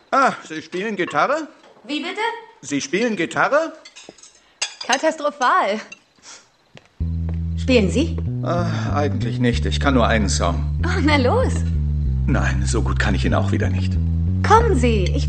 Ah, Sie spielen Gitarre? Wie bitte? Sie spielen Gitarre? Katastrophal. Spielen Sie? Eigentlich nicht. Ich kann nur einen Song. Oh, na los. Nein, so gut kann ich ihn auch wieder nicht. Kommen Sie, ich